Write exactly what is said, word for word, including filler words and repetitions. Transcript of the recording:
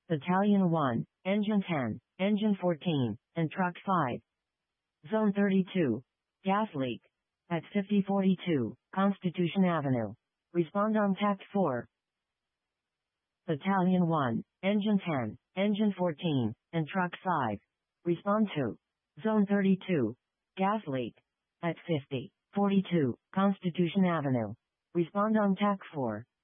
Battalion one, Engine ten, Engine fourteen, and Truck five. Zone thirty-two. Gas leak. At fifty forty-two, Constitution Avenue. Respond on Tact four. Battalion one, Engine ten, Engine fourteen, and Truck five. Respond to Zone thirty-two. Gas leak. At fifty forty-two, Constitution Avenue. Respond on Tac four.